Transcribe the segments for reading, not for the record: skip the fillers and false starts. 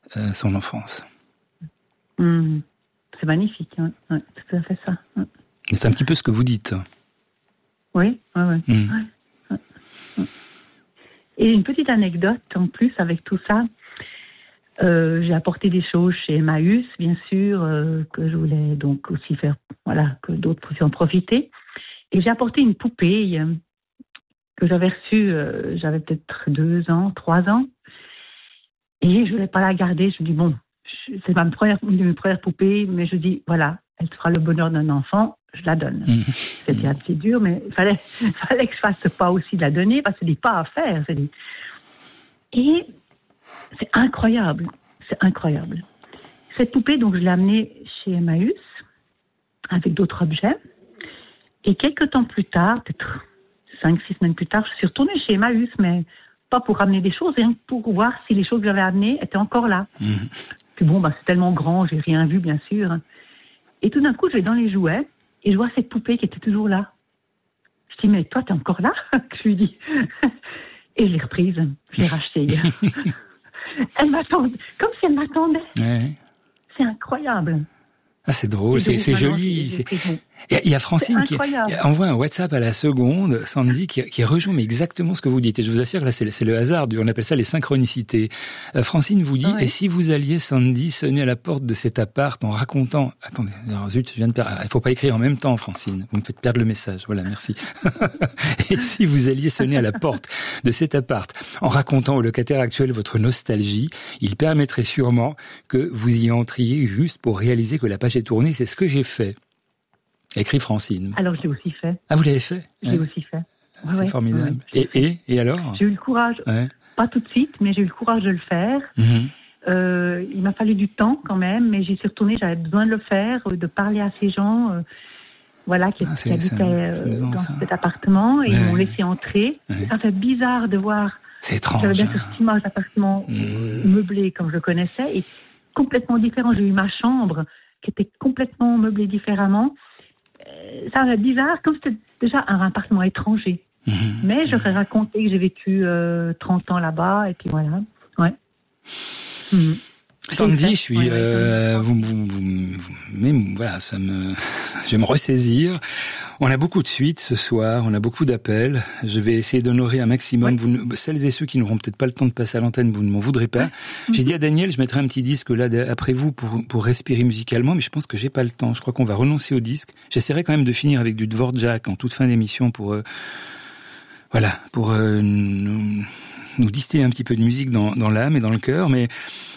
son enfance. C'est magnifique, hein. Ouais, c'est tout à fait ça. Ouais. Mais c'est un petit peu ce que vous dites. Oui. Et une petite anecdote en plus avec tout ça. J'ai apporté des choses chez Emmaüs, bien sûr, que je voulais donc aussi faire, que d'autres puissent en profiter. Et j'ai apporté une poupée que j'avais reçue, j'avais peut-être 2 ans, 3 ans. Et je voulais pas la garder. Je me dis, bon, c'est une de mes premières poupées, mais je dis, voilà, elle fera le bonheur d'un enfant, je la donne. C'était assez dur, mais il fallait que je fasse pas aussi de la donner, parce que c'est des pas à faire. Et c'est incroyable. Cette poupée, donc, je l'ai amenée chez Emmaüs, avec d'autres objets. Et quelques temps plus tard, peut-être 5-6 semaines plus tard, je suis retournée chez Emmaüs, mais pas pour ramener des choses, rien que pour voir si les choses que j'avais amenées étaient encore là. Puis bon, c'est tellement grand, j'ai rien vu, bien sûr. Et tout d'un coup, je vais dans les jouets, et je vois cette poupée qui était toujours là. Je dis, mais toi, t'es encore là? Je lui dis. Et je l'ai reprise, je l'ai rachetée. Elle m'attendait, comme si elle m'attendait. Ouais. C'est incroyable. Ah, c'est drôle, c'est joli. Il y a Francine qui envoie un WhatsApp à la seconde, Sandy, qui rejoint mais exactement ce que vous dites. Et je vous assure, là, c'est le hasard, on appelle ça les synchronicités. Francine vous dit, et si vous alliez, Sandy, sonner à la porte de cet appart en racontant... Attendez, alors, zut, je viens de perdre... Il faut pas écrire en même temps, Francine. Vous me faites perdre le message. Voilà, merci. Et si vous alliez sonner à la porte de cet appart en racontant au locataire actuel votre nostalgie, il permettrait sûrement que vous y entriez juste pour réaliser que la page est tournée. C'est ce que j'ai fait. Écrit Francine. Alors, je l'ai aussi fait. Ah, vous l'avez fait? Je l'ai aussi fait. C'est formidable. Et alors? J'ai eu le courage, pas tout de suite, mais j'ai eu le courage de le faire. Il m'a fallu du temps quand même, mais j'y suis retournée, j'avais besoin de le faire, de parler à ces gens qui habitaient dans cet appartement, et ils m'ont laissé entrer. Ça fait bizarre de voir... C'est étrange. J'avais bien cette image d'appartement meublé comme je le connaissais, et complètement différent. J'ai eu ma chambre qui était complètement meublée différemment. Ça fait bizarre, comme c'était déjà un appartement étranger. Mais j'aurais raconté que j'ai vécu 30 ans là-bas, et puis voilà. Ouais. Sandy, je suis, mais voilà, je vais me ressaisir. On a beaucoup de suites ce soir, on a beaucoup d'appels. Je vais essayer d'honorer un maximum. Celles et ceux qui n'auront peut-être pas le temps de passer à l'antenne, vous ne m'en voudrez pas. J'ai dit à Daniel, je mettrai un petit disque là après vous pour respirer musicalement, mais je pense que j'ai pas le temps. Je crois qu'on va renoncer au disque. J'essaierai quand même de finir avec du Dvorak en toute fin d'émission pour nous distiller un petit peu de musique dans l'âme et dans le cœur, mais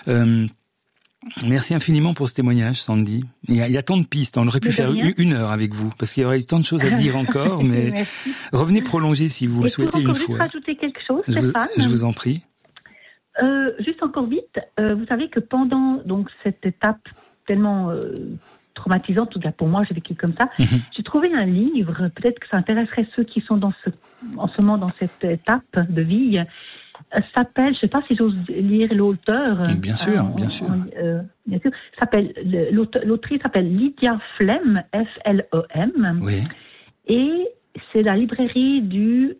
merci infiniment pour ce témoignage, Sandy. Il y a tant de pistes, on aurait pu faire 1 heure avec vous, parce qu'il y aurait eu tant de choses à dire encore, mais revenez prolonger si vous le souhaitez une fois. Je rajouter quelque chose, je vous en prie. Juste encore vite, vous savez que pendant donc cette étape tellement traumatisante, tout cas pour moi, j'ai vécu comme ça, j'ai trouvé un livre, peut-être que ça intéresserait ceux qui sont en ce moment dans cette étape de vie. S'appelle, je ne sais pas si j'ose lire l'auteur. Bien sûr. L'autrice s'appelle Lydia Flem, F-L-E-M. Oui. Et c'est la librairie du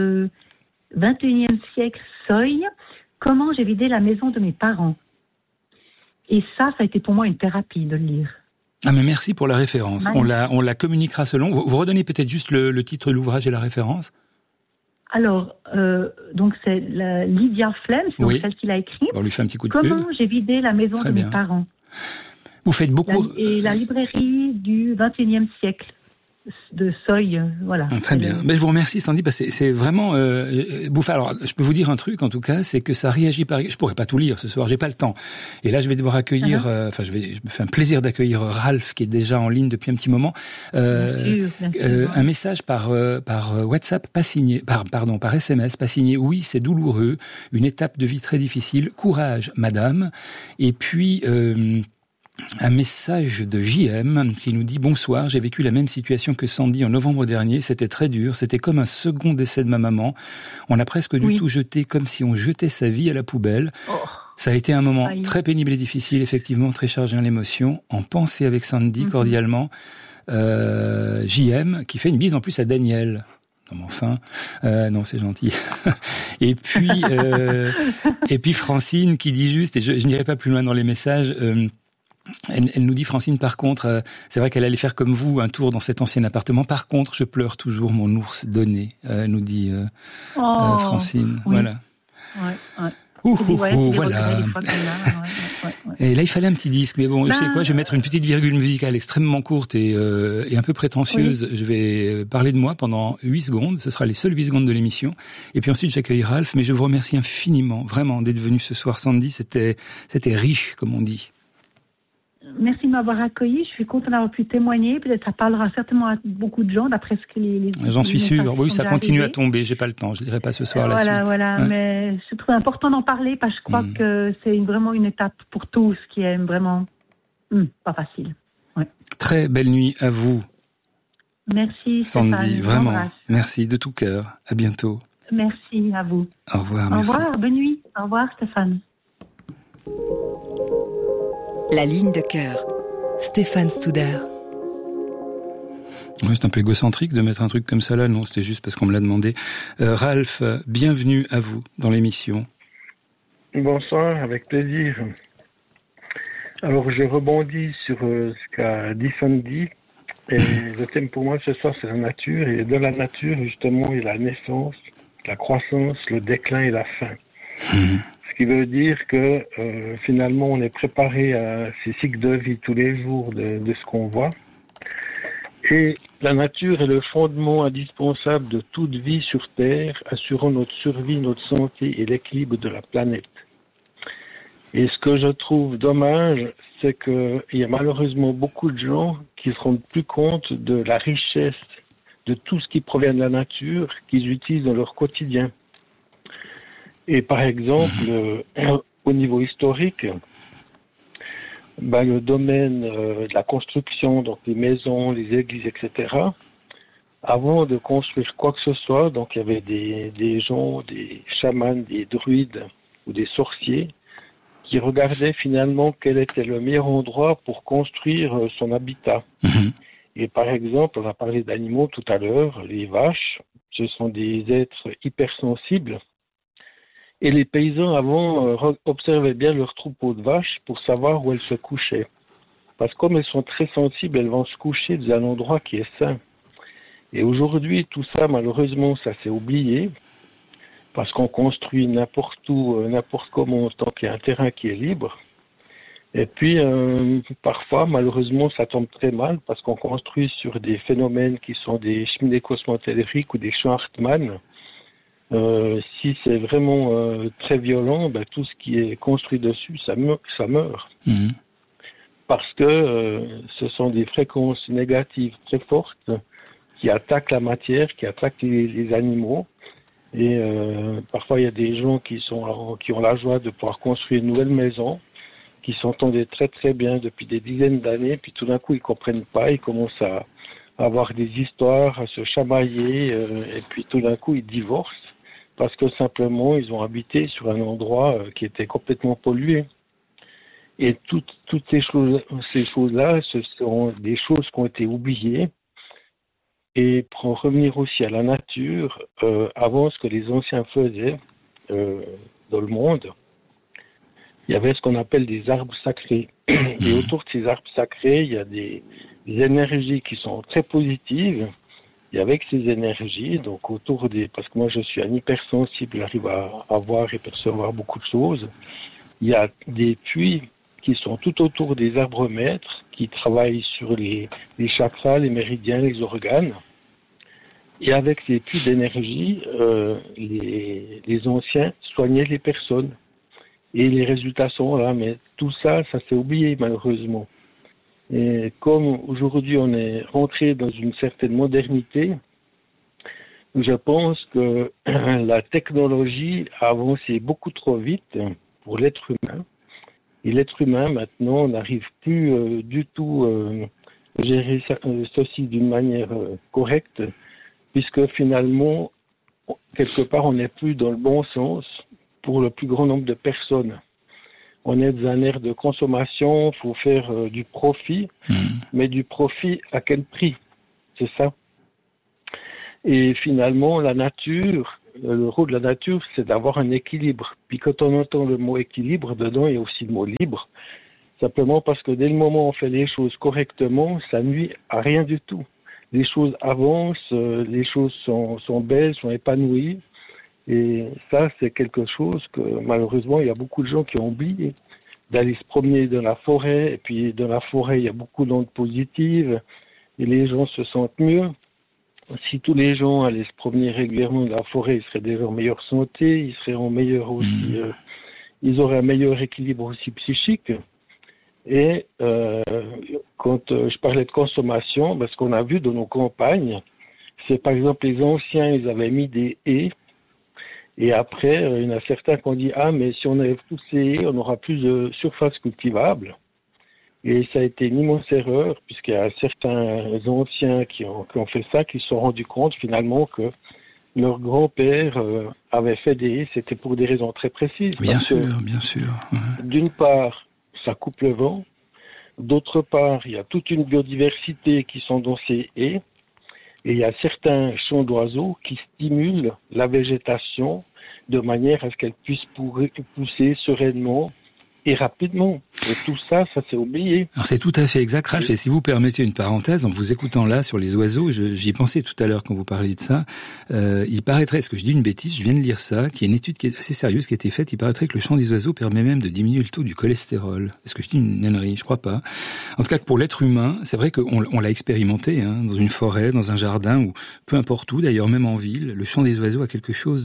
21e siècle Seuil. Comment j'ai vidé la maison de mes parents. Et ça a été pour moi une thérapie de le lire. Ah, mais merci pour la référence. On la communiquera selon. Vous redonnez peut-être juste le titre de l'ouvrage et la référence? Alors, donc c'est Lydia Flem, c'est celle qui l'a écrit. On lui fait un petit coup de pub. Comment j'ai vidé la maison de mes parents. Vous faites beaucoup... Et la librairie du 21e siècle de Seuil, voilà. Très bien. Mais je vous remercie, Sandy, parce que c'est vraiment bouffé. Alors, je peux vous dire un truc, en tout cas, c'est que ça réagit par... Je pourrais pas tout lire ce soir, j'ai pas le temps. Et là, je vais devoir accueillir... je me fais un plaisir d'accueillir Ralph, qui est déjà en ligne depuis un petit moment. Bien sûr. Un message par WhatsApp, pas signé... par SMS, pas signé. Oui, c'est douloureux. Une étape de vie très difficile. Courage, madame. Et puis... un message de JM qui nous dit « Bonsoir, j'ai vécu la même situation que Sandy en novembre dernier. C'était très dur. C'était comme un second décès de ma maman. On a presque dû tout jeter comme si on jetait sa vie à la poubelle. Ça a été un moment très pénible et difficile, effectivement, très chargé en émotions. En pensée avec Sandy, cordialement. JM, qui fait une bise en plus à Daniel. » Non, mais enfin, non, c'est gentil. Et puis Francine qui dit juste, et je n'irai pas plus loin dans les messages. Elle nous dit, Francine, par contre, c'est vrai qu'elle allait faire comme vous un tour dans cet ancien appartement. Par contre, je pleure toujours mon ours donné, nous dit Francine. Oui. Voilà. Ouais. Voilà. Et là, il fallait un petit disque. Mais bon, je sais quoi, je vais mettre une petite virgule musicale extrêmement courte et un peu prétentieuse. Oui. Je vais parler de moi pendant 8 secondes. Ce sera les seules 8 secondes de l'émission. Et puis ensuite, j'accueille Ralph. Mais je vous remercie infiniment, vraiment, d'être venu ce soir, Sandy. C'était riche, comme on dit. Merci de m'avoir accueilli. Je suis contente d'avoir pu témoigner. Peut-être ça parlera certainement à beaucoup de gens, d'après ce que les J'en suis sûr. Oui, ça continue à tomber. J'ai pas le temps. Je dirai pas ce soir la suite. Voilà. Ouais. Mais je trouve important d'en parler parce que je crois que c'est vraiment une étape pour tous qui est vraiment pas facile. Ouais. Très belle nuit à vous. Merci, Sandy. Stéphane, vraiment. Merci de tout cœur. À bientôt. Merci à vous. Au revoir. Merci. Au revoir. Bonne nuit. Au revoir, Stéphane. La ligne de cœur. Stéphane Studer. Ouais, c'est un peu égocentrique de mettre un truc comme ça là. Non, c'était juste parce qu'on me l'a demandé. Ralph, bienvenue à vous dans l'émission. Bonsoir, avec plaisir. Alors, je rebondis sur ce qu'a dit Sandy. Et le thème pour moi ce soir, c'est la nature. Et dans la nature, justement, il y a la naissance, la croissance, le déclin et la fin. Ce qui veut dire que finalement, on est préparé à ces cycles de vie tous les jours de ce qu'on voit. Et la nature est le fondement indispensable de toute vie sur Terre, assurant notre survie, notre santé et l'équilibre de la planète. Et ce que je trouve dommage, c'est qu'il y a malheureusement beaucoup de gens qui ne se rendent plus compte de la richesse de tout ce qui provient de la nature qu'ils utilisent dans leur quotidien. Et par exemple, au niveau historique, le domaine de la construction, donc les maisons, les églises, etc., avant de construire quoi que ce soit, donc il y avait des gens, des chamans, des druides ou des sorciers qui regardaient finalement quel était le meilleur endroit pour construire son habitat. Et par exemple, on a parlé d'animaux tout à l'heure, les vaches, ce sont des êtres hypersensibles. Et les paysans avant observaient bien leurs troupeaux de vaches pour savoir où elles se couchaient. Parce que comme elles sont très sensibles, elles vont se coucher dans un endroit qui est sain. Et aujourd'hui, tout ça, malheureusement, ça s'est oublié. Parce qu'on construit n'importe où, n'importe comment, tant qu'il y a un terrain qui est libre. Et puis, parfois, malheureusement, ça tombe très mal parce qu'on construit sur des phénomènes qui sont des cheminées cosmotelluriques ou des champs Hartmann. Si c'est vraiment très violent, tout ce qui est construit dessus, ça meurt. Parce que ce sont des fréquences négatives très fortes qui attaquent la matière, qui attaquent les animaux. Et parfois, il y a des gens qui ont la joie de pouvoir construire une nouvelle maison, qui s'entendaient très très bien depuis des dizaines d'années, puis tout d'un coup, ils comprennent pas, ils commencent à avoir des histoires, à se chamailler, et puis tout d'un coup, ils divorcent. Parce que simplement, ils ont habité sur un endroit qui était complètement pollué. Et toutes ces choses-là, ce sont des choses qui ont été oubliées. Et pour en revenir aussi à la nature, avant ce que les anciens faisaient dans le monde, il y avait ce qu'on appelle des arbres sacrés. Et autour de ces arbres sacrés, il y a des énergies qui sont très positives. Et avec ces énergies, donc parce que moi je suis un hypersensible, j'arrive à voir et percevoir beaucoup de choses, il y a des puits qui sont tout autour des arbres maîtres, qui travaillent sur les chakras, les méridiens, les organes. Et avec ces puits d'énergie, les anciens soignaient les personnes. Et les résultats sont là, mais tout ça, ça s'est oublié malheureusement. Et comme aujourd'hui on est rentré dans une certaine modernité, je pense que la technologie a avancé beaucoup trop vite pour l'être humain. Et l'être humain maintenant n'arrive plus du tout à gérer ceci d'une manière correcte, puisque finalement, quelque part, on n'est plus dans le bon sens pour le plus grand nombre de personnes. On est dans un ère de consommation, il faut faire du profit, mais du profit à quel prix? C'est ça. Et finalement, la nature, le rôle de la nature, c'est d'avoir un équilibre. Puis quand on entend le mot équilibre, dedans, il y a aussi le mot libre. Simplement parce que dès le moment où on fait les choses correctement, ça nuit à rien du tout. Les choses avancent, les choses sont belles, sont épanouies. Et ça, c'est quelque chose que malheureusement, il y a beaucoup de gens qui ont oublié. D'aller se promener dans la forêt, et puis dans la forêt, il y a beaucoup d'ondes positives, et les gens se sentent mieux. Si tous les gens allaient se promener régulièrement dans la forêt, ils seraient déjà en meilleure santé, ils seraient en meilleur aussi, ils auraient un meilleur équilibre aussi psychique. Et quand je parlais de consommation, ce qu'on a vu dans nos campagnes, c'est par exemple les anciens, ils avaient mis des haies, et après, il y en a certains qui ont dit « Ah, mais si on enlève tous ces haies, on aura plus de surface cultivable ». Et ça a été une immense erreur, puisqu'il y a certains anciens qui ont fait ça, qui se sont rendus compte finalement que leur grand-père avait fait des haies, c'était pour des raisons très précises. Bien sûr. Ouais. D'une part, ça coupe le vent. D'autre part, il y a toute une biodiversité qui sont dans ces haies. Et il y a certains chants d'oiseaux qui stimulent la végétation de manière à ce qu'elle puisse pousser sereinement et rapidement. Et tout ça, ça s'est oublié. Alors c'est tout à fait exact, Ralph. Et si vous permettez une parenthèse, en vous écoutant là sur les oiseaux, j'y pensais tout à l'heure quand vous parliez de ça, il paraîtrait, est-ce que je dis une bêtise, je viens de lire ça, qu'il y a une étude qui est assez sérieuse qui a été faite, il paraîtrait que le chant des oiseaux permet même de diminuer le taux du cholestérol. Est-ce que je dis une ânerie? Je crois pas. En tout cas, pour l'être humain, c'est vrai qu'on l'a expérimenté, dans une forêt, dans un jardin, ou peu importe où, d'ailleurs même en ville, le chant des oiseaux a quelque chose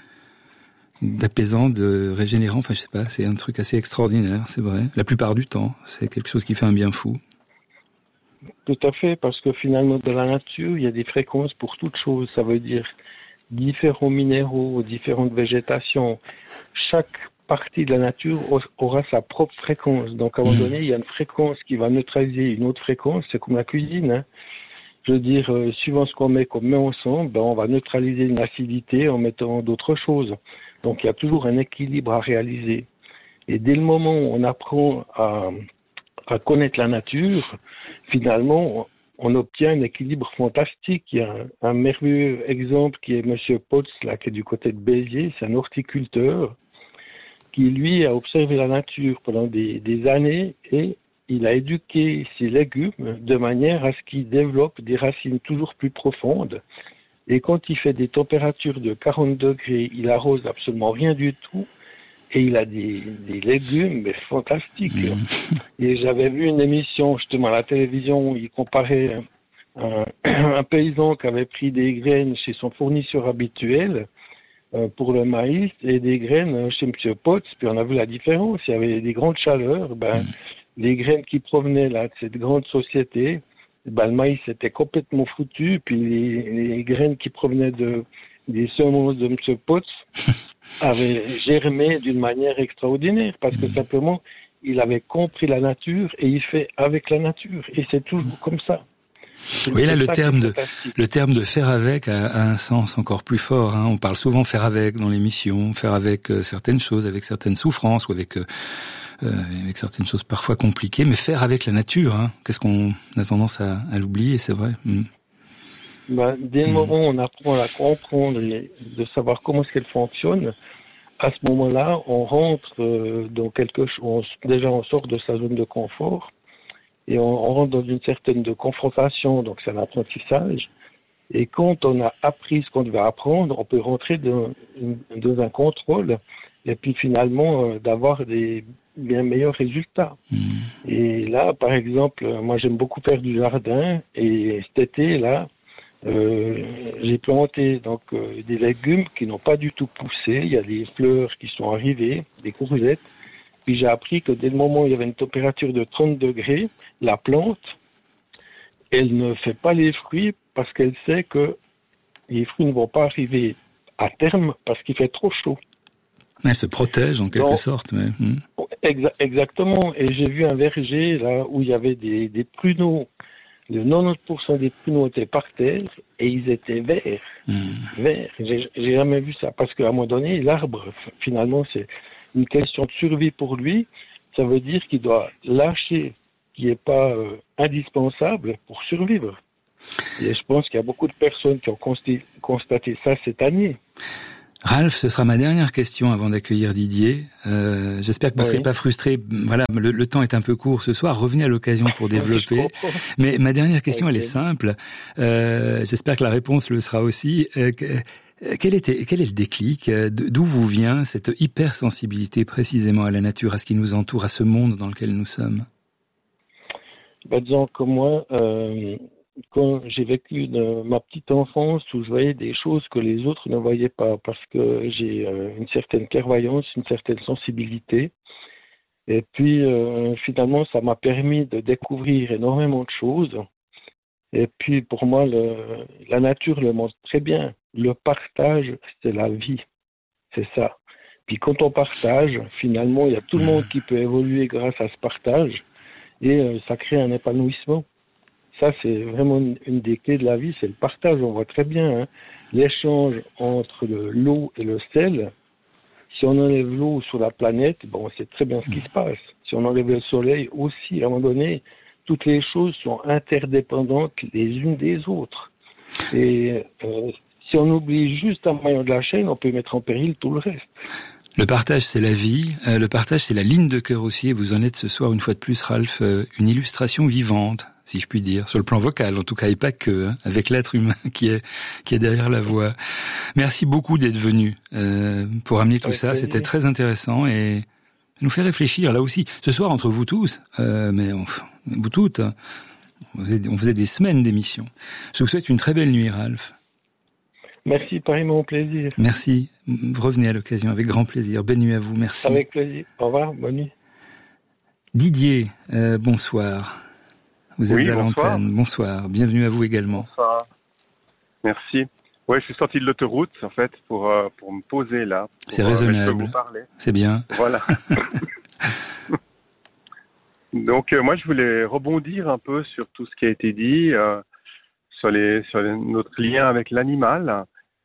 d'apaisant, de régénérant, enfin je sais pas, c'est un truc assez extraordinaire, c'est vrai. La plupart du temps, c'est quelque chose qui fait un bien fou. Tout à fait, parce que finalement dans la nature, il y a des fréquences pour toutes choses. Ça veut dire différents minéraux, différentes végétations. Chaque partie de la nature aura sa propre fréquence. Donc à un moment donné, il y a une fréquence qui va neutraliser une autre fréquence, c'est comme la cuisine. Je veux dire, suivant ce qu'on met ensemble, on va neutraliser une acidité en mettant d'autres choses. Donc il y a toujours un équilibre à réaliser. Et dès le moment où on apprend à connaître la nature, finalement, on obtient un équilibre fantastique. Il y a un merveilleux exemple qui est Monsieur Potts, là, qui est du côté de Béziers, c'est un horticulteur qui, lui, a observé la nature pendant des années et il a éduqué ses légumes de manière à ce qu'ils développent des racines toujours plus profondes. Et quand il fait des températures de 40 degrés, il arrose absolument rien du tout. Et il a des légumes, mais fantastiques. Et j'avais vu une émission, justement, à la télévision, où il comparait un paysan qui avait pris des graines chez son fournisseur habituel pour le maïs et des graines chez M. Potts. Puis on a vu la différence. Il y avait des grandes chaleurs. Les graines qui provenaient là de cette grande société, le maïs était complètement foutu. Puis les graines qui provenaient des semences de M. Potts avaient germé d'une manière extraordinaire parce que simplement il avait compris la nature et il fait avec la nature et c'est toujours comme ça. Oui, là, le terme de faire avec a un sens encore plus fort. On parle souvent faire avec dans l'émission, faire avec certaines choses, avec certaines souffrances ou avec certaines choses parfois compliquées, mais faire avec la nature. Qu'est-ce qu'on a tendance à l'oublier, c'est vrai. Dès le moment où on apprend à la comprendre et de savoir comment est-ce qu'elle fonctionne, à ce moment-là, on rentre dans quelque chose. Déjà, on sort de sa zone de confort et on rentre dans une certaine de confrontation. Donc, c'est un apprentissage. Et quand on a appris ce qu'on devait apprendre, on peut rentrer dans un contrôle et puis finalement d'avoir des bien meilleurs résultats. Et là, par exemple, moi, j'aime beaucoup faire du jardin et cet été, là, j'ai planté donc des légumes qui n'ont pas du tout poussé. Il y a des fleurs qui sont arrivées, des courgettes. Puis j'ai appris que dès le moment où il y avait une température de 30 degrés, la plante, elle ne fait pas les fruits parce qu'elle sait que les fruits ne vont pas arriver à terme parce qu'il fait trop chaud. Elle se protège en quelque sorte. Mais... Exactement. Et j'ai vu un verger là où il y avait des pruneaux. Le 90% des pruneaux étaient par terre et ils étaient verts. Verts. J'ai jamais vu ça parce qu'à un moment donné, l'arbre, finalement, c'est une question de survie pour lui. Ça veut dire qu'il doit lâcher ce qui n'est pas indispensable pour survivre. Et je pense qu'il y a beaucoup de personnes qui ont constaté ça cette année. Ralph, ce sera ma dernière question avant d'accueillir Didier. J'espère que vous ne serez pas frustré. Voilà, le temps est un peu court ce soir. Revenez à l'occasion pour développer. Mais ma dernière question, elle est simple. J'espère que la réponse le sera aussi. Quel est le déclic? D'où vous vient cette hypersensibilité précisément à la nature, à ce qui nous entoure, à ce monde dans lequel nous sommes? Disons que moi, quand j'ai vécu ma petite enfance où je voyais des choses que les autres ne voyaient pas, parce que j'ai une certaine clairvoyance, une certaine sensibilité. Et puis, finalement, ça m'a permis de découvrir énormément de choses. Et puis, pour moi, la nature le montre très bien. Le partage, c'est la vie. C'est ça. Puis quand on partage, finalement, il y a tout le monde qui peut évoluer grâce à ce partage. Et ça crée un épanouissement. Ça, c'est vraiment une des clés de la vie, c'est le partage. On voit très bien l'échange entre l'eau et le sel. Si on enlève l'eau sur la planète, on sait très bien ce qui se passe. Si on enlève le soleil aussi, à un moment donné, toutes les choses sont interdépendantes les unes des autres. Et si on oublie juste un maillon de la chaîne, on peut mettre en péril tout le reste. Le partage, c'est la vie. Le partage, c'est la ligne de cœur aussi. Et vous en êtes ce soir, une fois de plus, Ralph, une illustration vivante, si je puis dire, sur le plan vocal, en tout cas, et pas que, avec l'être humain qui est derrière la voix. Merci beaucoup d'être venu pour amener tout ça. C'était très intéressant et nous fait réfléchir là aussi. Ce soir, entre vous tous, mais vous toutes, on faisait des semaines d'émissions. Je vous souhaite une très belle nuit, Ralph. Merci, pareillement, mon plaisir. Merci. Revenez à l'occasion, avec grand plaisir. Belle nuit à vous, merci. Avec plaisir. Au revoir, bonne nuit. Didier, bonsoir. Vous êtes à l'antenne. Bonsoir. Bienvenue à vous également. Bonsoir. Merci. Ouais, je suis sorti de l'autoroute, en fait, pour me poser là. C'est raisonnable. Vous parler. C'est bien. Voilà. Donc, moi, je voulais rebondir un peu sur tout ce qui a été dit, sur notre lien avec l'animal.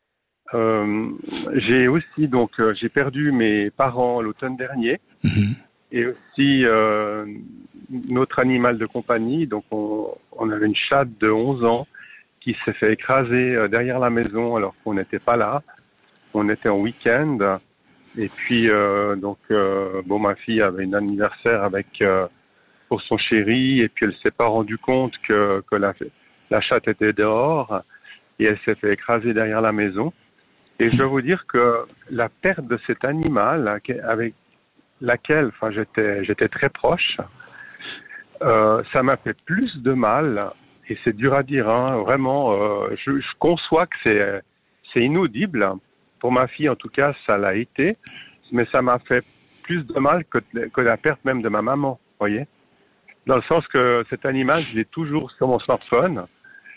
J'ai aussi, j'ai perdu mes parents l'automne dernier. Mm-hmm. Et aussi notre animal de compagnie. Donc, on avait une chatte de 11 ans qui s'est fait écraser derrière la maison alors qu'on n'était pas là. On était en week-end. Et puis, ma fille avait un anniversaire pour son chéri. Et puis, elle s'est pas rendue compte que la chatte était dehors. Et elle s'est fait écraser derrière la maison. Et je dois vous dire que la perte de cet animal, avec laquelle, j'étais très proche, ça m'a fait plus de mal. Et c'est dur à dire, vraiment. Je conçois que c'est inaudible. Pour ma fille, en tout cas, ça l'a été. Mais ça m'a fait plus de mal que la perte même de ma maman, voyez. Dans le sens que cet animal, je l'ai toujours sur mon smartphone.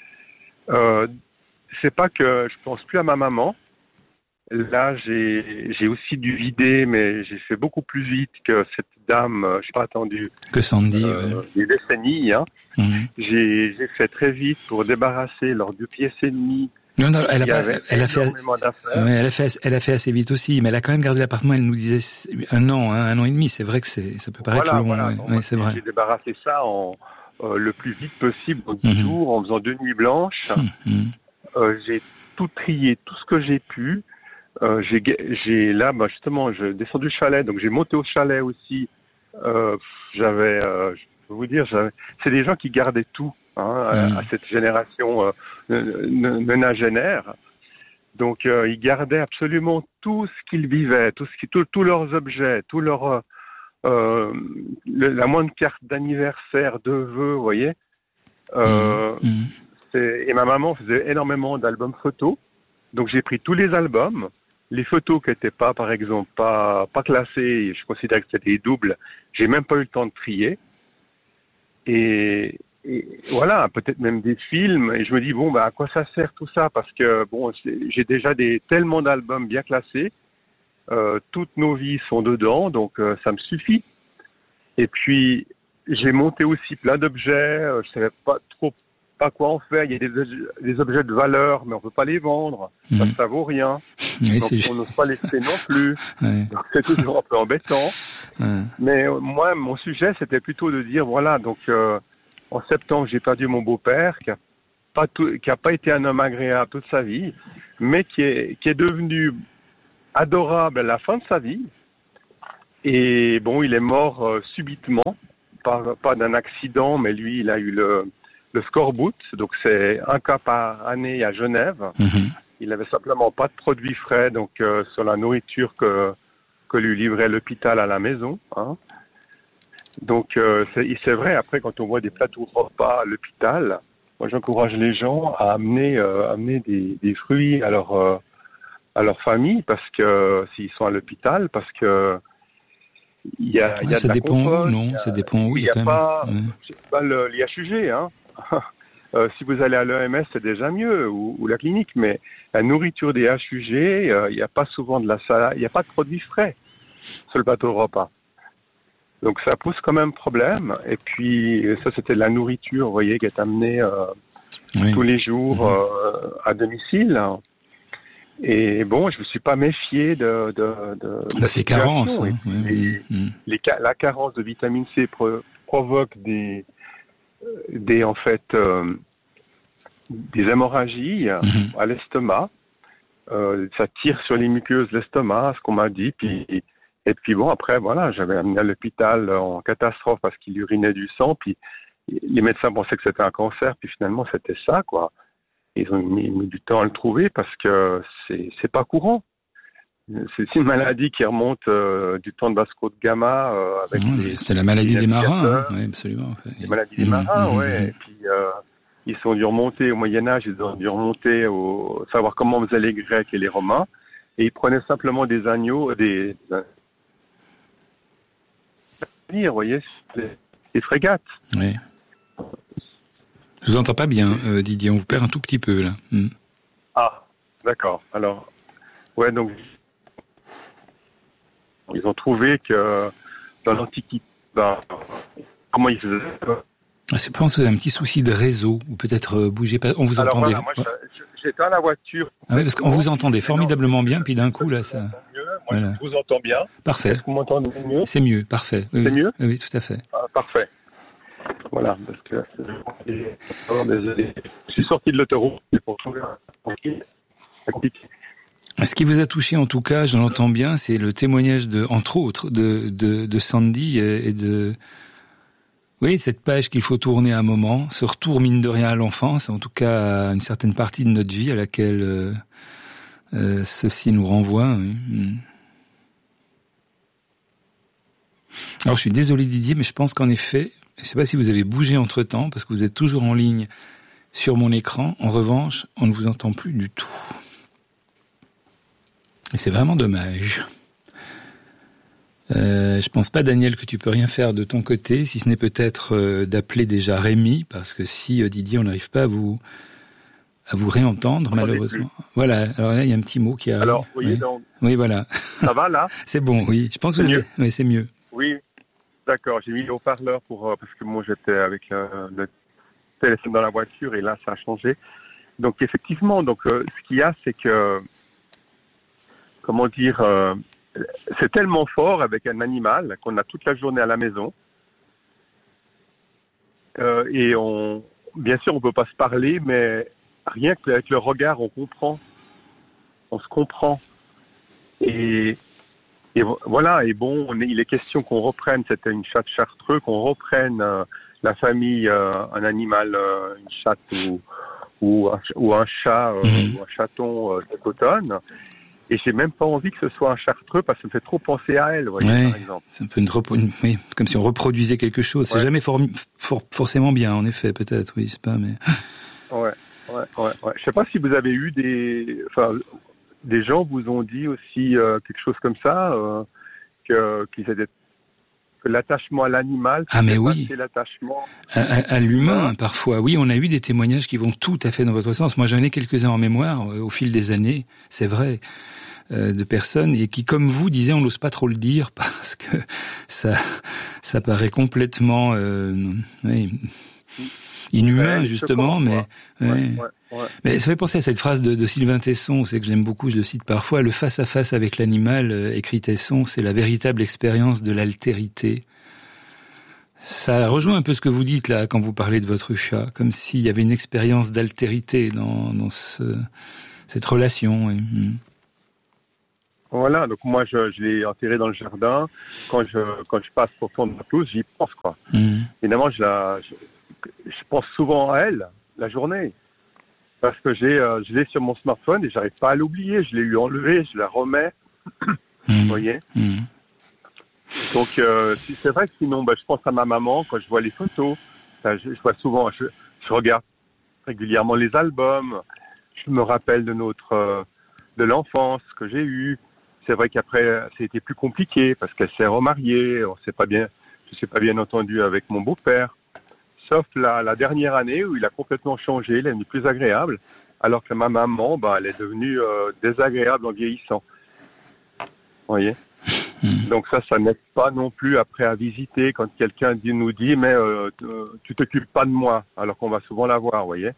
C'est pas que je pense plus à ma maman. Là, j'ai aussi dû vider, mais j'ai fait beaucoup plus vite que cette dame. J'ai pas attendu que Sandy, des décennies. Mm-hmm. J'ai fait très vite pour débarrasser lors du pièce et demi. Non, elle a fait assez vite aussi, mais elle a quand même gardé l'appartement. Elle nous disait un an et demi. C'est vrai que ça peut paraître long. Voilà. Ouais, c'est vrai. J'ai débarrassé ça le plus vite possible, en 10 jours, en faisant 2 nuits blanches. J'ai tout trié, tout ce que j'ai pu. Justement, je descends du chalet, donc j'ai monté au chalet aussi. Je peux vous dire, c'est des gens qui gardaient tout, à cette génération nonagénaire. Donc, ils gardaient absolument tout ce qu'ils vivaient, tous leurs objets, la moindre carte d'anniversaire, de vœux, vous voyez. Et ma maman faisait énormément d'albums photos. Donc, j'ai pris tous les albums. Les photos qui n'étaient pas, par exemple, pas classées, je considère que c'était des doubles, j'ai même pas eu le temps de trier. Et voilà, peut-être même des films. Et je me dis, à quoi ça sert tout ça? Parce que, j'ai déjà tellement d'albums bien classés. Toutes nos vies sont dedans, donc ça me suffit. Et puis, j'ai monté aussi plein d'objets. Je savais pas quoi en faire. Il y a des objets de valeur, mais on peut pas les vendre. Ça vaut rien. Oui, donc on n'ose pas les laisser non plus. Ouais. Donc c'est toujours un peu embêtant. Ouais. Mais moi, mon sujet, c'était plutôt de dire, voilà, donc en septembre, j'ai perdu mon beau-père qui a qui a pas été un homme agréable toute sa vie, mais qui est devenu adorable à la fin de sa vie. Et bon, il est mort subitement, pas d'un accident, mais lui, il a eu le scorbut, donc c'est un cas par année à Genève. Mm-hmm. Il avait simplement pas de produits frais, donc sur la nourriture que lui livrait l'hôpital à la maison. Hein. Donc c'est vrai, après quand on voit des plateaux repas à l'hôpital, moi j'encourage les gens à amener des fruits à leur famille, parce que s'ils sont à l'hôpital, parce que il y a ça de la dépend compote, où, non, ça dépend où. Il n'y a pas l'IHUG, hein. Si vous allez à l'EMS, c'est déjà mieux, ou la clinique, mais la nourriture des HUG, il n'y a pas souvent de la salade, il n'y a pas de produits frais sur le plateau repas. Donc ça pose quand même problème. Et puis ça, c'était de la nourriture, vous voyez, qui est amenée tous les jours à domicile. Et bon, je me suis pas méfié de ces carences. Hein. La carence de vitamine C provoque des hémorragies à l'estomac. Ça tire sur les muqueuses de l'estomac, ce qu'on m'a dit. Et puis bon, après, voilà, j'avais amené à l'hôpital en catastrophe parce qu'il urinait du sang. Puis les médecins pensaient que c'était un cancer. Puis finalement, c'était ça, quoi. Ils ont mis du temps à le trouver parce que c'est pas courant. C'est une maladie qui remonte du temps de Vasco de Gama. C'est la maladie des marins, oui, absolument. La maladie des marins, oui. Et puis ils ont dû remonter au Moyen-Âge, ils ont dû remonter savoir comment faisaient les Grecs et les Romains. Et ils prenaient simplement des agneaux, vous voyez, des frégates. Oui. Je vous entends pas bien, Didier, on vous perd un tout petit peu, là. Ah, d'accord. Alors, ouais, donc, ils ont trouvé que dans l'Antiquité, comment ils faisaient? Je pense que vous avez un petit souci de réseau, ou peut-être bougez pas. On vous entendait. Voilà, moi, j'étais dans la voiture. Ah oui, parce qu'on vous entendait formidablement bien, puis d'un coup, là, ça. Moi, voilà. Je vous entends bien. Parfait. Est-ce que vous m'entendez mieux? C'est mieux, parfait. Oui, c'est mieux? Oui, tout à fait. Ah, parfait. Voilà, parce que désolé. Je suis sorti de l'autoroute pour trouver un Ce qui vous a touché, en tout cas, je l'entends bien, c'est le témoignage entre autres, de Sandy et de, oui, cette page qu'il faut tourner à un moment, ce retour mine de rien à l'enfance, en tout cas à une certaine partie de notre vie à laquelle ceci nous renvoie. Oui. Alors, je suis désolé Didier, mais je pense qu'en effet, je ne sais pas si vous avez bougé entre-temps, parce que vous êtes toujours en ligne sur mon écran. En revanche, on ne vous entend plus du tout. Et c'est vraiment dommage. Je pense pas, Daniel, que tu peux rien faire de ton côté, si ce n'est peut-être d'appeler déjà Rémi, parce que si Didier, on n'arrive pas à vous réentendre, malheureusement. Voilà. Alors là, il y a un petit mot qui arrive. Alors, oui, donc. Oui, voilà. Ça va, là? C'est bon, oui. Je pense que oui, c'est mieux. Oui. D'accord, j'ai mis le haut-parleur parce que moi j'étais avec le téléphone dans la voiture et là ça a changé. Donc effectivement, ce qu'il y a, c'est que, comment dire, c'est tellement fort avec un animal qu'on a toute la journée à la maison et bien sûr on peut pas se parler, mais rien qu'avec le regard on se comprend et voilà, et bon, il est question qu'on reprenne, c'était une chatte chartreux, qu'on reprenne la famille, un animal, une chatte ou un chat ou un chaton cet automne. Et j'ai même pas envie que ce soit un chartreux parce que ça me fait trop penser à elle, vous voyez, par exemple. C'est un peu oui, comme si on reproduisait quelque chose. C'est jamais forcément bien, en effet, peut-être, oui, c'est pas, mais. Ouais. Je sais pas si vous avez eu des gens vous ont dit aussi quelque chose comme ça, que l'attachement à l'animal, c'est l'attachement à l'humain, parfois. Oui, on a eu des témoignages qui vont tout à fait dans votre sens. Moi, j'en ai quelques-uns en mémoire, au fil des années, c'est vrai, de personnes, et qui, comme vous, disaient, on n'ose pas trop le dire, parce que ça paraît complètement inhumain, justement, mais... Mais ça fait penser à cette phrase de Sylvain Tesson, c'est que j'aime beaucoup, je le cite parfois, le face-à-face avec l'animal, écrit Tesson, c'est la véritable expérience de l'altérité. Ça rejoint un peu ce que vous dites là quand vous parlez de votre chat, comme s'il y avait une expérience d'altérité dans cette relation. Voilà, donc moi je l'ai enterré dans le jardin. Quand je passe au fond de ma pelouse, j'y pense quoi. Évidemment, je pense souvent à elle la journée parce que je l'ai sur mon smartphone et j'arrive pas à l'oublier. Je l'ai eu enlevé, je la remets. Vous voyez. Donc c'est vrai que sinon, je pense à ma maman quand je vois les photos. Je vois souvent, je regarde régulièrement les albums. Je me rappelle de l'enfance que j'ai eue. C'est vrai qu'après, c'était plus compliqué parce qu'elle s'est remariée. Je ne s'est pas bien entendu avec mon beau-père. Sauf la dernière année où il a complètement changé, il est devenu plus agréable. Alors que ma maman, elle est devenue désagréable en vieillissant. Vous voyez ? Donc ça n'aide pas non plus après à visiter quand quelqu'un nous dit mais tu t'occupes pas de moi alors qu'on va souvent la voir, vous voyez.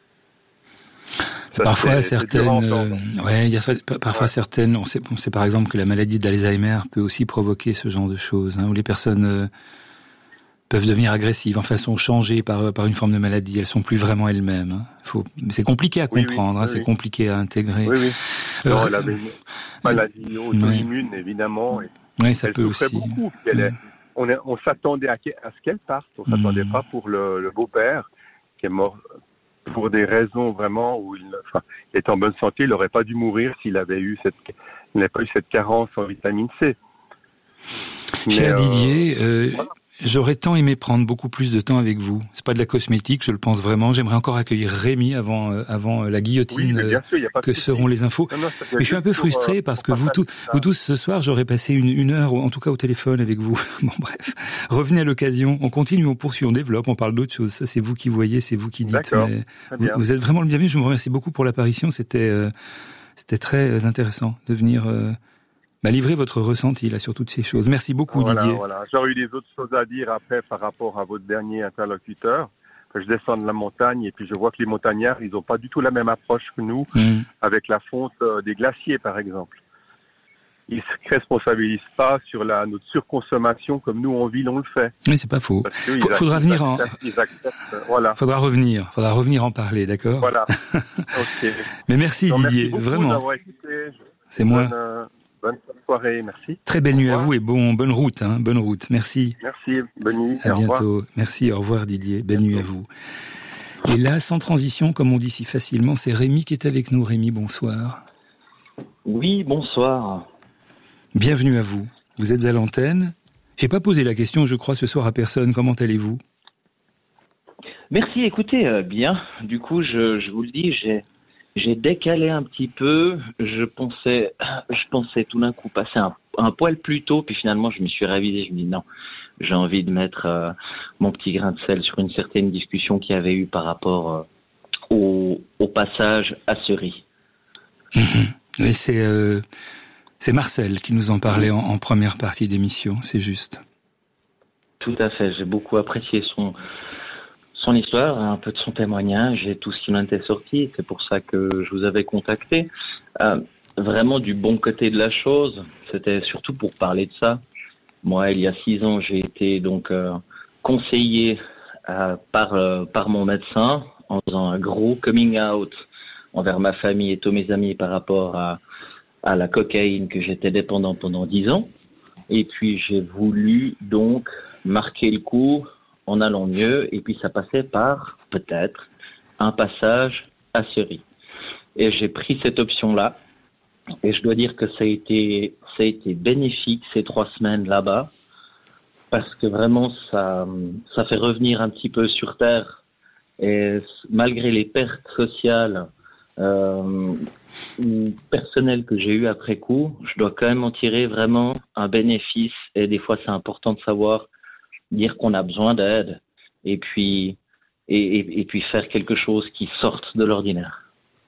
Ça, parfois certaines, on sait par exemple que la maladie d'Alzheimer peut aussi provoquer ce genre de choses, où les personnes peuvent devenir agressives, enfin sont changées par une forme de maladie, elles sont plus vraiment elles-mêmes. C'est compliqué à comprendre, c'est compliqué à intégrer. Oui. Alors, elle avait une maladie auto-immune évidemment. Oui, ça peut aussi. Beaucoup. On s'attendait à ce qu'elle parte. On s'attendait pas pour le beau-père qui est mort pour des raisons vraiment où il est en bonne santé. Il n'aurait pas dû mourir s'il n'avait pas eu cette carence en vitamine C. Cher Didier, j'aurais tant aimé prendre beaucoup plus de temps avec vous. C'est pas de la cosmétique, je le pense vraiment. J'aimerais encore accueillir Rémi avant la guillotine que seront les infos. Non, mais je suis un peu frustré parce que vous tous ce soir, j'aurais passé une heure, en tout cas au téléphone avec vous. Bon bref, revenez à l'occasion. On continue, on poursuit, on développe, on parle d'autres choses. Ça c'est vous qui voyez, c'est vous qui dites. Mais vous êtes vraiment le bienvenu. Je vous remercie beaucoup pour l'apparition. C'était très intéressant de venir livrer votre ressenti là sur toutes ces choses. Merci beaucoup Didier. Voilà. J'aurais eu des autres choses à dire après par rapport à votre dernier interlocuteur. Que je descends de la montagne et puis je vois que les montagnards, ils n'ont pas du tout la même approche que nous avec la fonte des glaciers par exemple. Ils ne se responsabilisent pas sur notre surconsommation comme nous en ville on le fait. Oui, c'est pas faux. Faudra revenir en parler, d'accord? Voilà. Okay. Mais merci Didier, vraiment. C'est moi. Bonne soirée, merci. Très belle nuit à vous et bonne route, bonne route. Merci. Merci, bonne nuit. À bientôt. Merci, au revoir Didier. Belle nuit à vous. Et là, sans transition, comme on dit si facilement, c'est Rémi qui est avec nous. Rémi, bonsoir. Oui, bonsoir. Bienvenue à vous. Vous êtes à l'antenne. J'ai pas posé la question, je crois, ce soir à personne. Comment allez-vous? Merci, écoutez, bien. Du coup, je vous le dis, j'ai décalé un petit peu. Je pensais tout d'un coup passer un poil plus tôt, puis finalement je me suis révisé. Je me dis non, j'ai envie de mettre mon petit grain de sel sur une certaine discussion qu'il y avait eu par rapport au passage à Cerie. Et c'est Marcel qui nous en parlait en première partie d'émission, c'est juste. Tout à fait. J'ai beaucoup apprécié son histoire, un peu de son témoignage et tout ce qui m'en était sorti. C'est pour ça que je vous avais contacté. Vraiment du bon côté de la chose, c'était surtout pour parler de ça. Moi, il y a 6 ans, j'ai été donc conseillé par mon médecin en faisant un gros coming out envers ma famille et tous mes amis par rapport à la cocaïne que j'étais dépendant pendant 10 ans. Et puis j'ai voulu donc marquer le coup en allant mieux, et puis ça passait par, peut-être, un passage à Cerie. Et j'ai pris cette option-là, et je dois dire que ça a été bénéfique ces 3 semaines là-bas, parce que vraiment ça fait revenir un petit peu sur terre, et malgré les pertes sociales ou personnelles que j'ai eues après coup, je dois quand même en tirer vraiment un bénéfice, et des fois c'est important de savoir dire qu'on a besoin d'aide et puis faire quelque chose qui sorte de l'ordinaire.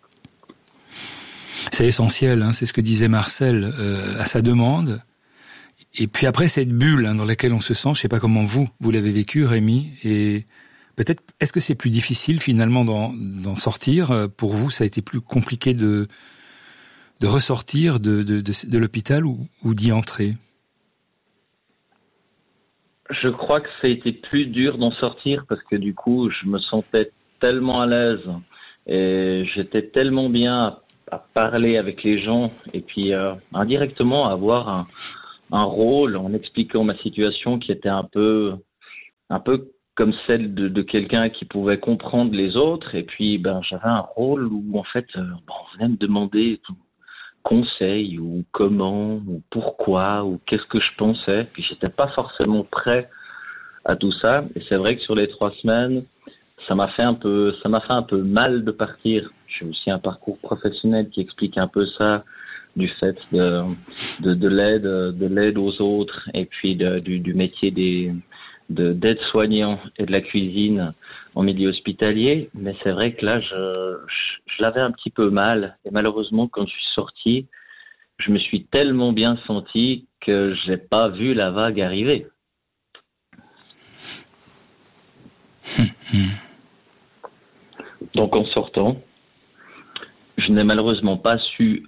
C'est essentiel, c'est ce que disait Marcel à sa demande. Et puis après cette bulle dans laquelle on se sent, je sais pas comment vous l'avez vécu, Rémi, et peut-être est-ce que c'est plus difficile finalement d'en sortir pour vous? Ça a été plus compliqué de ressortir de l'hôpital ou d'y entrer? Je crois que ça a été plus dur d'en sortir parce que du coup, je me sentais tellement à l'aise et j'étais tellement bien à parler avec les gens et puis indirectement avoir un rôle en expliquant ma situation qui était un peu comme celle de quelqu'un qui pouvait comprendre les autres. Et puis, j'avais un rôle où en fait, on venait me demander conseil ou comment ou pourquoi ou qu'est-ce que je pensais. Puis j'étais pas forcément prêt à tout ça. Et c'est vrai que sur les 3 semaines, ça m'a fait un peu mal de partir. J'ai aussi un parcours professionnel qui explique un peu ça, du fait de l'aide aux autres et puis du métier d'aide-soignant et de la cuisine en milieu hospitalier. Mais c'est vrai que là, je l'avais un petit peu mal. Et malheureusement, quand je suis sorti, je me suis tellement bien senti que j'ai pas vu la vague arriver. Donc en sortant, je n'ai malheureusement pas su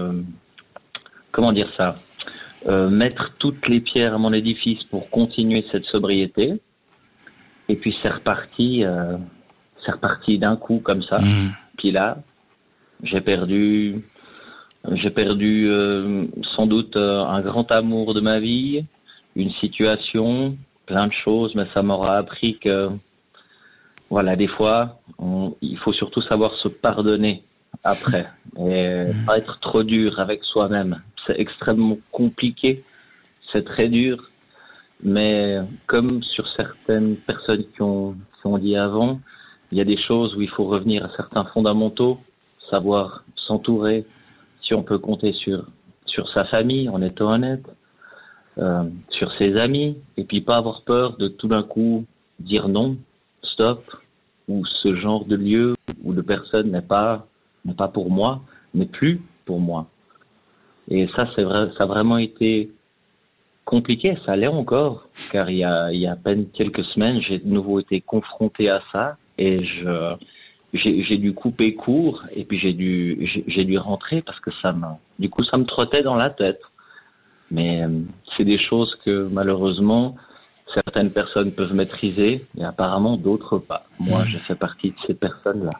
mettre toutes les pierres à mon édifice pour continuer cette sobriété. Et puis c'est reparti d'un coup comme ça. Puis là, j'ai perdu sans doute un grand amour de ma vie, une situation, plein de choses, mais ça m'aura appris que voilà, des fois, il faut surtout savoir se pardonner après et pas être trop dur avec soi-même. C'est extrêmement compliqué, c'est très dur, mais comme sur certaines personnes qui ont dit avant, il y a des choses où il faut revenir à certains fondamentaux, savoir s'entourer, si on peut compter sur sa famille en étant honnête, sur ses amis, et puis pas avoir peur de tout d'un coup dire non, stop, ou ce genre de lieu ou de personne n'est pas pour moi, n'est plus pour moi. Et ça, c'est vrai, ça a vraiment été compliqué, ça l'est encore, car il y a à peine quelques semaines, j'ai de nouveau été confronté à ça, et j'ai dû couper court, et puis j'ai dû rentrer parce que ça me trottait dans la tête. Mais c'est des choses que malheureusement certaines personnes peuvent maîtriser et apparemment d'autres pas. Moi, je fais partie de ces personnes-là.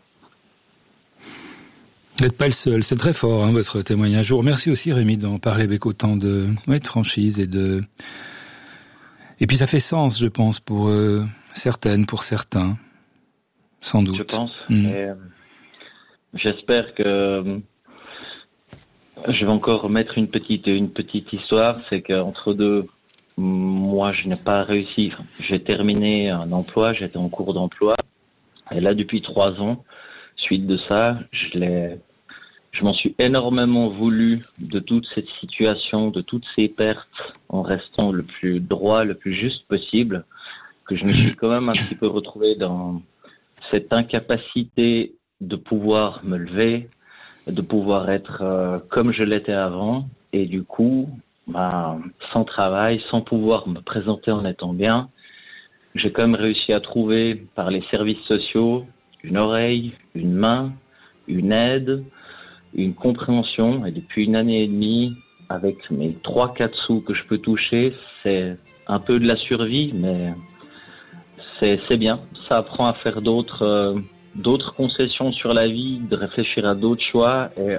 Vous n'êtes pas le seul, c'est très fort votre témoignage. Je vous remercie aussi Rémi d'en parler avec autant de franchise et puis ça fait sens, je pense, pour certaines, pour certains, sans doute. Je pense. Et j'espère que je vais encore remettre une petite histoire, c'est qu'entre deux, moi je n'ai pas réussi. J'ai terminé un emploi, j'étais en cours d'emploi, et là depuis 3 ans, suite de ça, je m'en suis énormément voulu de toute cette situation, de toutes ces pertes, en restant le plus droit, le plus juste possible, que je me suis quand même un petit peu retrouvé dans cette incapacité de pouvoir me lever, de pouvoir être comme je l'étais avant, et du coup, sans travail, sans pouvoir me présenter en étant bien, j'ai quand même réussi à trouver par les services sociaux une oreille, une main, une aide, une compréhension. Et depuis 1 année et demie, avec mes 3-4 sous que je peux toucher, c'est un peu de la survie, mais c'est bien. Ça apprend à faire d'autres concessions sur la vie, de réfléchir à d'autres choix. Et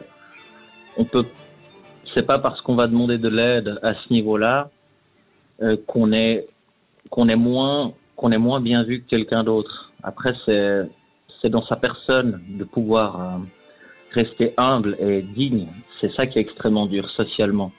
c'est pas parce qu'on va demander de l'aide à ce niveau-là qu'on est moins bien vu que quelqu'un d'autre. Après, c'est dans sa personne de pouvoir rester humble et digne. C'est ça qui est extrêmement dur socialement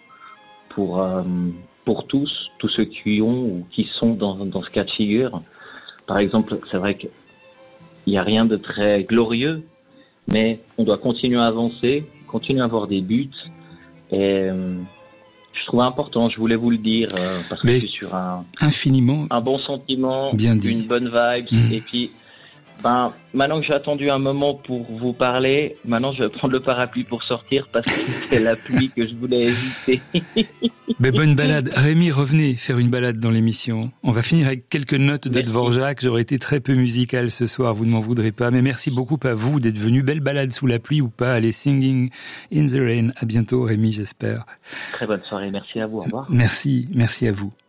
pour tous ceux qui ont ou qui sont dans ce cas de figure. Par exemple, c'est vrai qu'il n'y a rien de très glorieux, mais on doit continuer à avancer, continuer à avoir des buts. Et je trouve important, je voulais vous le dire, parce que je suis sur un bon sentiment, bien dit, une bonne vibe, et puis maintenant que j'ai attendu un moment pour vous parler, maintenant je vais prendre le parapluie pour sortir parce que c'est la pluie que je voulais éviter. Mais bonne balade. Rémi, revenez faire une balade dans l'émission. On va finir avec quelques notes de Dvorak. J'aurais été très peu musical ce soir, vous ne m'en voudrez pas. Mais merci beaucoup à vous d'être venu. Belle balade sous la pluie ou pas. Allez, Singing in the Rain. À bientôt Rémi, j'espère. Très bonne soirée, merci à vous, au revoir. Merci à vous.